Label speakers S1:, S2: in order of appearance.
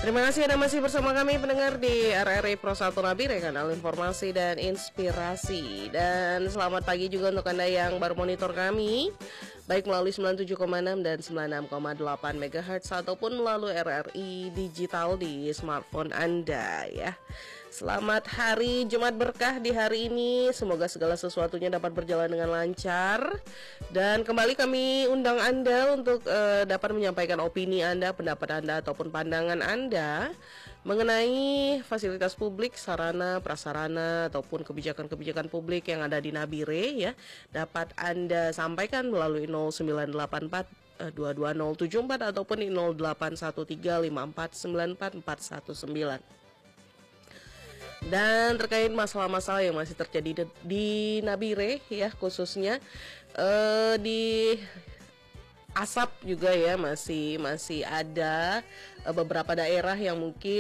S1: Terima kasih Anda masih bersama kami pendengar di RRI Pro 1 Nabire, kanal informasi dan inspirasi. Dan selamat pagi juga untuk Anda yang baru monitor kami, baik melalui 97,6 dan 96,8 MHz ataupun melalui RRI digital di smartphone Anda ya. Selamat hari Jumat berkah di hari ini. Semoga segala sesuatunya dapat berjalan dengan lancar. Dan kembali kami undang Anda untuk dapat menyampaikan opini Anda, pendapat Anda ataupun pandangan Anda mengenai fasilitas publik, sarana, prasarana ataupun kebijakan-kebijakan publik yang ada di Nabire ya. Dapat Anda sampaikan melalui 0984 22074 ataupun di 0813549449. Dan terkait masalah-masalah yang masih terjadi di Nabire ya, khususnya di asap juga ya, masih ada beberapa daerah yang mungkin